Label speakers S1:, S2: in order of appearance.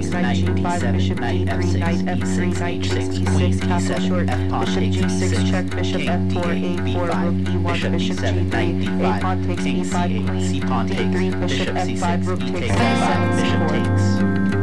S1: knight g5, bishop d3, knight f3, knight takes e6, castle short, bishop g6, check, bishop f4, a4, rook e1, bishop g3, a pawn takes e5, queen d3, bishop f5, rook takes e7, c4.